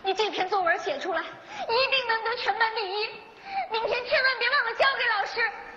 你这篇作文写出来，一定能得全班第一。明天千万别忘了交给老师。